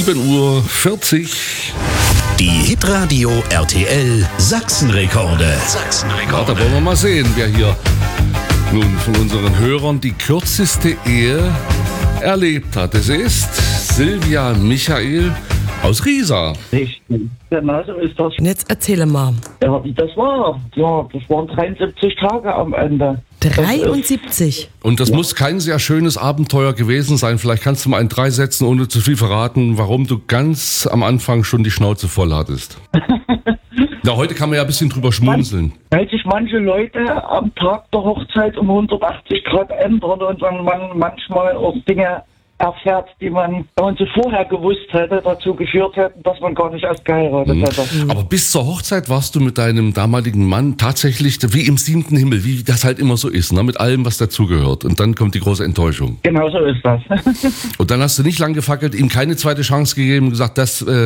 7:40 Uhr. Die Hitradio RTL Sachsenrekorde. Ja, da wollen wir mal sehen, wer hier nun von unseren Hörern die kürzeste Ehe erlebt hat. Es ist Silvia Michael aus Riesa. Richtig, genau so ist das. Und jetzt erzähle mal. Ja, wie das war. Ja, das waren 73 Tage am Ende. 73. Und das muss kein sehr schönes Abenteuer gewesen sein. Vielleicht kannst du mal in 3 Sätzen, ohne zu viel verraten, warum du ganz am Anfang schon die Schnauze voll hattest. Ja, heute kann man ja ein bisschen drüber schmunzeln. Weil sich manche Leute am Tag der Hochzeit um 180 Grad ändern und dann man manchmal auch Dinge erfährt, die man, wenn man sie vorher gewusst hätte, dazu geführt hätten, dass man gar nicht erst geheiratet hätte. Aber bis zur Hochzeit warst du mit deinem damaligen Mann tatsächlich wie im 7. Himmel, wie das halt immer so ist, ne? Mit allem, was dazugehört. Und dann kommt die große Enttäuschung. Genau so ist das. Und dann hast du nicht lang gefackelt, ihm keine zweite Chance gegeben, gesagt,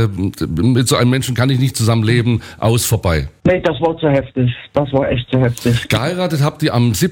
mit so einem Menschen kann ich nicht zusammenleben, vorbei. Nee, das war zu heftig. Das war echt zu heftig. Geheiratet habt ihr am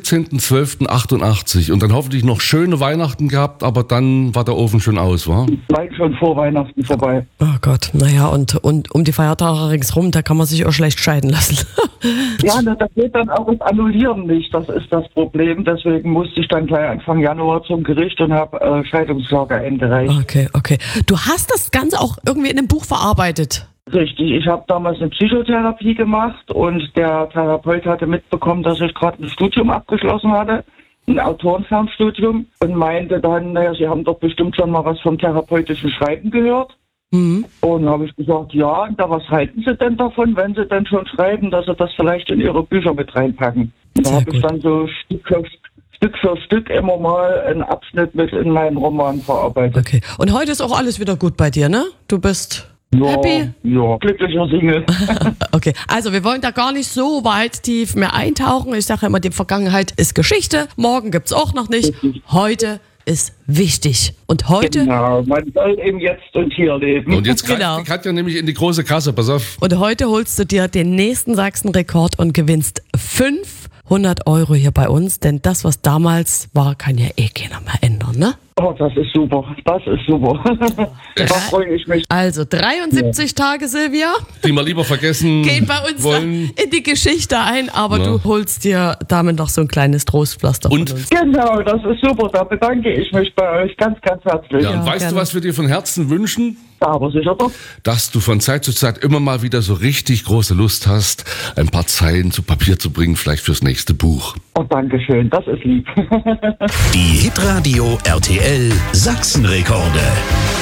17.12.88 und dann hoffentlich noch schöne Weihnachten gehabt, aber dann war der Ofen schon aus, wa? Weit schon vor Weihnachten vorbei. Oh Gott, naja, und um die Feiertage ringsrum, da kann man sich auch schlecht scheiden lassen. Ja, da geht dann auch das Annullieren nicht. Das ist das Problem. Deswegen musste ich dann gleich Anfang Januar zum Gericht und habe Scheidungsklage eingereicht. Okay. Du hast das Ganze auch irgendwie in einem Buch verarbeitet. Richtig, ich habe damals eine Psychotherapie gemacht und der Therapeut hatte mitbekommen, dass ich gerade ein Studium abgeschlossen hatte, ein Autorenfernstudium, und meinte dann, naja, Sie haben doch bestimmt schon mal was vom therapeutischen Schreiben gehört. Und habe ich gesagt, ja, und was halten Sie denn davon, wenn Sie denn schon schreiben, dass Sie das vielleicht in Ihre Bücher mit reinpacken? Da habe ich dann so Stück für Stück immer mal einen Abschnitt mit in meinen Roman verarbeitet. Okay, und heute ist auch alles wieder gut bei dir, ne? Du bist happy? Ja, glücklicher Single. Okay, also wir wollen da gar nicht so weit tief mehr eintauchen. Ich sage immer, die Vergangenheit ist Geschichte. Morgen gibt's auch noch nicht. Heute ist wichtig. Und heute... Genau, man soll im Jetzt und Hier leben. Und jetzt greift die Katja nämlich in die große Kasse, pass auf. Und heute holst du dir den nächsten Sachsenrekord und gewinnst 500 € hier bei uns. Denn das, was damals war, kann ja keiner mehr ändern, ne? Oh, das ist super. Da freue ich mich. Also 73 Tage, Silvia. Die mal lieber vergessen Gehen bei uns wollen. in die Geschichte ein, aber du holst dir damit noch so ein kleines Trostpflaster Und? von uns. Genau, das ist super. Da bedanke ich mich bei euch ganz, ganz herzlich. Ja, und weißt gerne. du, was wir dir von Herzen wünschen? Aber sicher doch. Dass du von Zeit zu Zeit immer mal wieder so richtig große Lust hast, ein paar Zeilen zu Papier zu bringen, vielleicht fürs nächste Buch. Oh, danke schön. Das ist lieb. Die Hitradio RTL Sachsenrekorde.